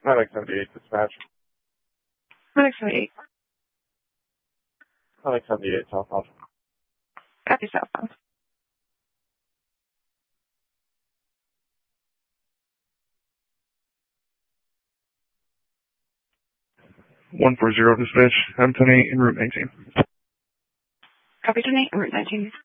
Medic 78 dispatch. Medic 78. Medic 78 southbound. Copy southbound. One 140 dispatch. I'm 10-8 en route 19. Copy 10-8 en route 19.